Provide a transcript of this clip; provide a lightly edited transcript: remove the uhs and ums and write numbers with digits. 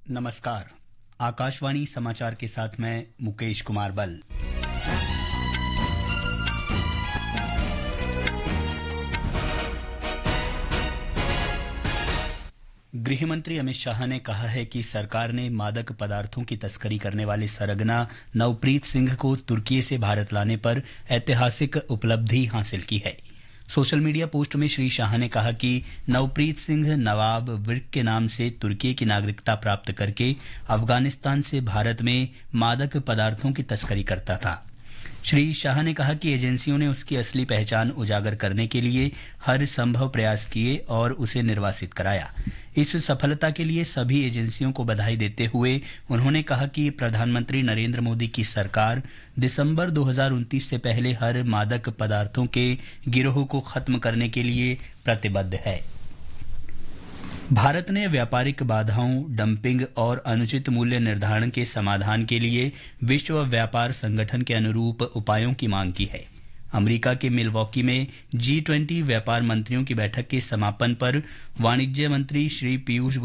नमस्कार। आकाशवाणी समाचार के साथ मैं मुकेश कुमार बल। गृह मंत्री अमित शाह ने कहा है कि सरकार ने मादक पदार्थों की तस्करी करने वाले सरगना नवप्रीत सिंह को तुर्की से भारत लाने पर ऐतिहासिक उपलब्धि हासिल की है। सोशल मीडिया पोस्ट में श्री शाह ने कहा कि नवप्रीत सिंह नवाब विर्क के नाम से तुर्की की नागरिकता प्राप्त करके अफगानिस्तान से भारत में मादक पदार्थों की तस्करी करता था। श्री शाह ने कहा कि एजेंसियों ने उसकी असली पहचान उजागर करने के लिए हर संभव प्रयास किए और उसे निर्वासित कराया। इस सफलता के लिए सभी एजेंसियों को बधाई देते हुए उन्होंने कहा कि प्रधानमंत्री नरेंद्र मोदी की सरकार दिसंबर 2029 से पहले हर मादक पदार्थों के गिरोह को खत्म करने के लिए प्रतिबद्ध है। भारत ने व्यापारिक बाधाओं, डंपिंग और अनुचित मूल्य निर्धारण के समाधान के लिए विश्व व्यापार संगठन के अनुरूप उपायों की मांग की है। अमेरिका के मिलवॉकी में G20 व्यापार मंत्रियों की बैठक के समापन पर वाणिज्य मंत्री श्री पीयूष